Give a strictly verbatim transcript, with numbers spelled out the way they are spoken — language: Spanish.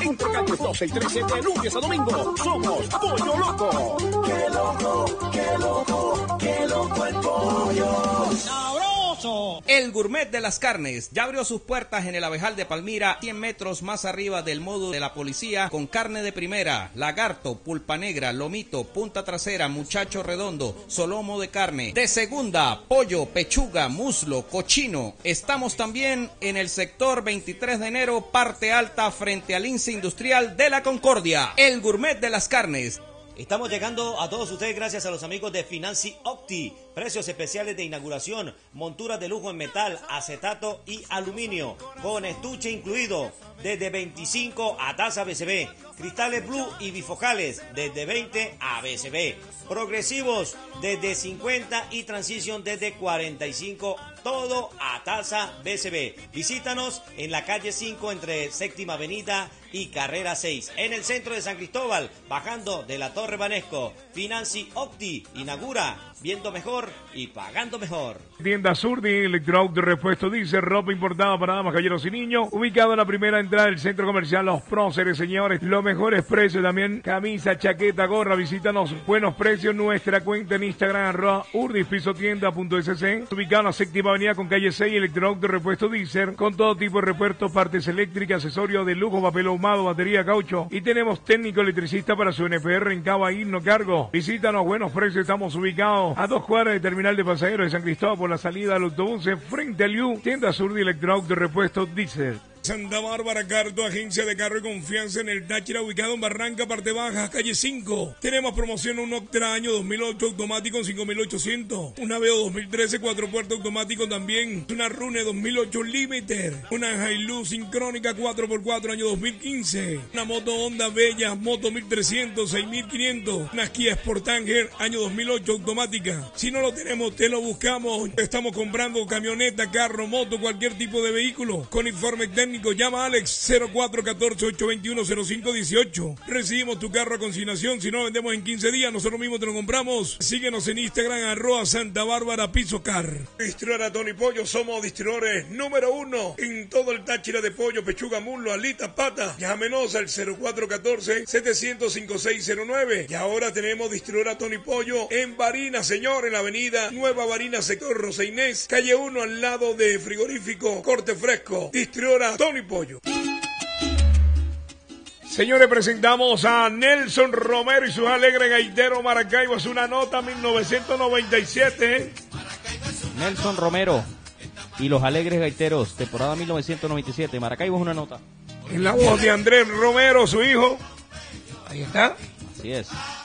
Entre calles doce y trece de lunes a domingo. Somos Pollo Loco. ¡Qué loco, qué loco, qué loco el pollo! ¡Sabroso! El Gourmet de las Carnes ya abrió sus puertas en el Abejal de Palmira, cien metros más arriba del módulo de la policía, con carne de primera, lagarto, pulpa negra, lomito, punta trasera, muchacho redondo, solomo de carne, de segunda, pollo, pechuga, muslo, cochino. Estamos también en el sector veintitrés de enero, parte alta, frente al Lince Industrial de la Concordia. El Gourmet de las Carnes. Estamos llegando a todos ustedes gracias a los amigos de Financi Opti. Precios especiales de inauguración, monturas de lujo en metal, acetato y aluminio, con estuche incluido, desde veinticinco a tasa B C B. Cristales Blue y bifocales, desde veinte a B C B. Progresivos, desde cincuenta y Transition desde cuarenta y cinco, todo a tasa B C B. Visítanos en la calle cinco entre Séptima Avenida y Carrera seis, en el centro de San Cristóbal, bajando de la Torre Banesco. Financi Opti inaugura viendo mejor y pagando mejor. Tienda Surdi, Electroauto, repuesto diésel, ropa importada para damas, caballeros y niños, ubicado en la primera entrada del centro comercial Los Próceres, señores. Los mejores precios también, camisa, chaqueta, gorra. Visítanos, buenos precios, nuestra cuenta en Instagram, arroba urdispisotienda.sc, ubicado en la Séptima Avenida con calle seis. Electroauto, repuesto diésel, con todo tipo de repuestos, partes eléctricas, accesorios de lujo, papel ahumado, batería, caucho, y tenemos técnico electricista para su N P R en Cabo Ahí, no cargo. Visítanos, buenos precios, estamos ubicados a dos cuadras del terminal de pasajeros de San Cristóbal por la salida al autobús, frente al U. Tienda Sur de Electroauto, repuesto diésel. Santa Bárbara Carto, agencia de carro y confianza en el Táchira, ubicado en Barranca, parte baja, calle cinco. Tenemos promoción un Octra año dos mil ocho automático en cinco mil ochocientos. Una Veo dos mil trece cuatro puertas automático también. Una Rune dos mil ocho Limiter. Una Hilux sincrónica cuatro por cuatro año dos mil quince. Una moto Honda Bella, moto mil trescientos, seis mil quinientos. Una Kia Sportanger año dos mil ocho automática. Si no lo tenemos, te lo buscamos. Estamos comprando camioneta, carro, moto, cualquier tipo de vehículo. Con informe técnico. Llama a Alex cero cuatro uno cuatro, ocho dos uno, cero cinco uno ocho. Recibimos tu carro a consignación. Si no lo vendemos en quince días, nosotros mismos te lo compramos. Síguenos en Instagram, arroba Santa Bárbara Piso Car. Distribuidora Tony Pollo, somos distribuidores número uno en todo el Táchira de pollo, pechuga, muslo, alita, pata. Llámenos al cero cuatro uno cuatro, siete cero cero, cinco seis cero nueve. Y ahora tenemos distribuidora Tony Pollo en Barinas, señor, en la avenida Nueva Barinas, sector Rosa Inés, calle uno, al lado de frigorífico Corte Fresco. Distribuidora Tony Pollo. Señores, presentamos a Nelson Romero y sus alegres gaiteros. Maracaibo es una nota mil novecientos noventa y siete. Nelson Romero y los alegres gaiteros, temporada mil novecientos noventa y siete. Maracaibo es una nota. En la voz de Andrés Romero, su hijo. Ahí está. Así es.